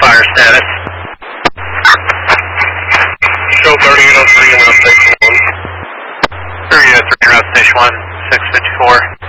fire status. Show 3803 and route station 1. 3803 route station 1, 654.